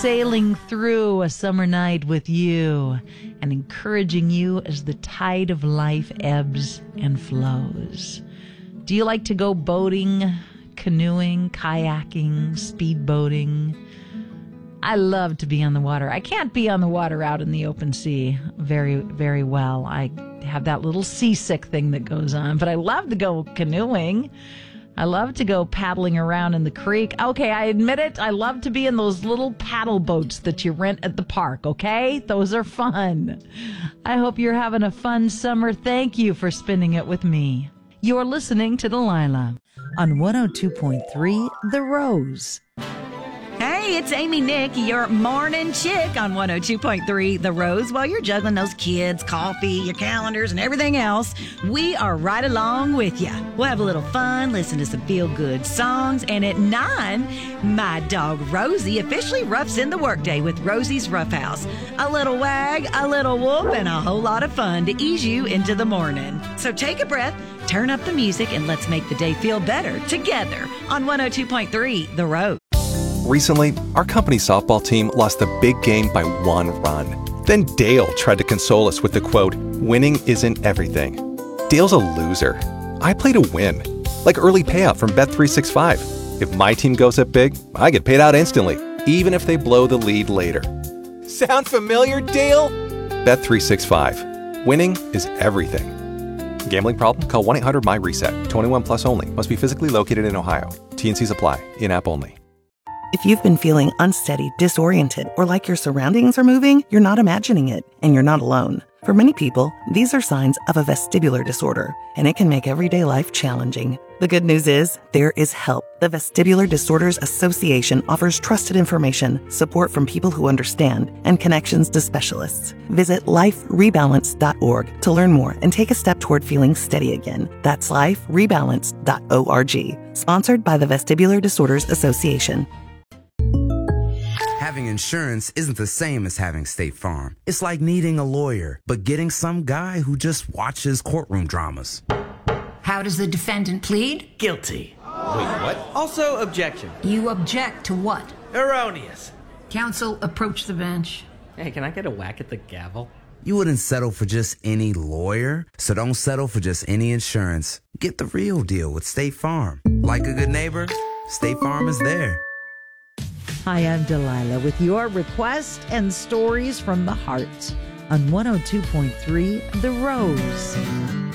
sailing through a summer night with you and encouraging you as the tide of life ebbs and flows. Do you like to go boating, canoeing, kayaking, speedboating? I love to be on the water. I can't be on the water out in the open sea very, very well. I have that little seasick thing that goes on, but I love to go canoeing. I love to go paddling around in the creek. Okay, I admit it. I love to be in those little paddle boats that you rent at the park, okay? Those are fun. I hope you're having a fun summer. Thank you for spending it with me. You're listening to Delilah on 102.3 The Rose. Hey, it's Amy Nick, your morning chick on 102.3 The Rose. While you're juggling those kids, coffee, your calendars, and everything else, we are right along with you. We'll have a little fun, listen to some feel-good songs, and at 9, my dog Rosie officially roughs in the workday with Rosie's Rough House. A little wag, a little whoop, and a whole lot of fun to ease you into the morning. So take a breath, turn up the music, and let's make the day feel better together on 102.3 The Rose. Recently, our company softball team lost the big game by 1 run. Then Dale tried to console us with the quote, "Winning isn't everything." Dale's a loser. I play to win, like early payout from Bet365. If my team goes up big, I get paid out instantly, even if they blow the lead later. Sound familiar, Dale? Bet365. Winning is everything. Gambling problem? Call 1-800-MY-RESET. 21 plus only. Must be physically located in Ohio. T&Cs apply. In-app only. If you've been feeling unsteady, disoriented, or like your surroundings are moving, you're not imagining it, and you're not alone. For many people, these are signs of a vestibular disorder, and it can make everyday life challenging. The good news is, there is help. The Vestibular Disorders Association offers trusted information, support from people who understand, and connections to specialists. Visit liferebalance.org to learn more and take a step toward feeling steady again. That's liferebalance.org. Sponsored by the Vestibular Disorders Association. Having insurance isn't the same as having State Farm. It's like needing a lawyer, but getting some guy who just watches courtroom dramas. How does the defendant plead? Guilty. Wait, what? Also, objection. You object to what? Erroneous. Counsel, approach the bench. Hey, can I get a whack at the gavel? You wouldn't settle for just any lawyer, so don't settle for just any insurance. Get the real deal with State Farm. Like a good neighbor, State Farm is there. Hi, I'm Delilah with your requests and stories from the heart on 102.3 The Rose.